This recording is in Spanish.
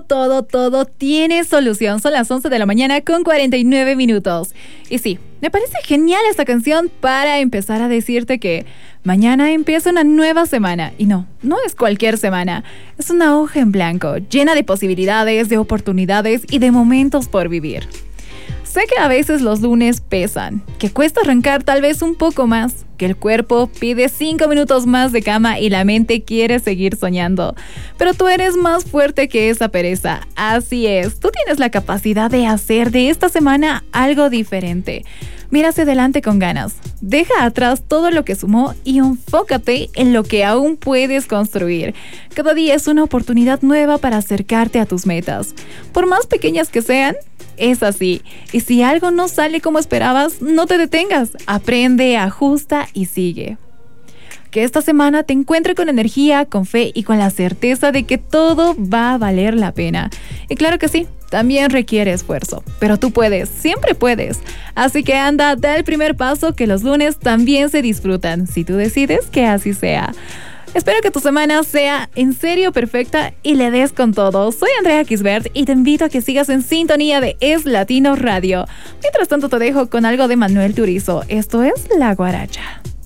todo tiene solución. Son las 11 de la mañana con 49 minutos. Y sí, me parece genial esta canción para empezar a decirte que mañana empieza una nueva semana. Y no es cualquier semana. Es una hoja en blanco, llena de posibilidades, de oportunidades y de momentos por vivir. Sé que a veces los lunes pesan, que cuesta arrancar tal vez un poco más, que el cuerpo pide 5 minutos más de cama y la mente quiere seguir soñando. Pero tú eres más fuerte que esa pereza. Así es, tú tienes la capacidad de hacer de esta semana algo diferente. Mira hacia adelante con ganas. Deja atrás todo lo que sumó y enfócate en lo que aún puedes construir. Cada día es una oportunidad nueva para acercarte a tus metas. Por más pequeñas que sean, es así. Y si algo no sale como esperabas, no te detengas. Aprende, ajusta y sigue. Que esta semana te encuentre con energía, con fe y con la certeza de que todo va a valer la pena. Y claro que sí, también requiere esfuerzo. Pero tú puedes, siempre puedes. Así que anda, da el primer paso, que los lunes también se disfrutan, si tú decides que así sea. Espero que tu semana sea en serio perfecta y le des con todo. Soy Andrea Kisbert y te invito a que sigas en sintonía de Es Latino Radio. Mientras tanto te dejo con algo de Manuel Turizo. Esto es La Guaracha.